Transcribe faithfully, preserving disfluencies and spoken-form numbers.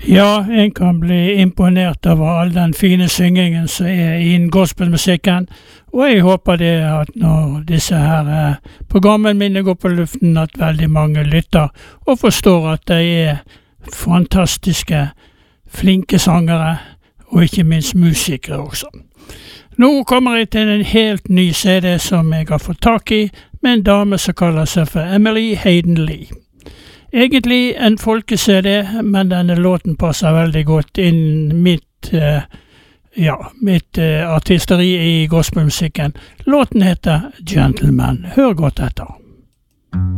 Ja, en kan bli imponert over all den fine syngingen som er innen gospelmusikken, og jeg håper det at når disse her eh, programmene mine går på luften, at veldig mange lytter og forstår at de er fantastiske, flinke sangere, og ikke minst musikere også. Nå kommer jeg til en helt ny C D som jeg har fått tak i, med en dame som kaller seg for Emily Hayden Lee. Egentlig en folke-C D, men denne låten passer veldig godt inn mitt, eh, ja, mitt eh, artisteri i gospelmusikken. Låten heter Gentleman. Hør godt etter.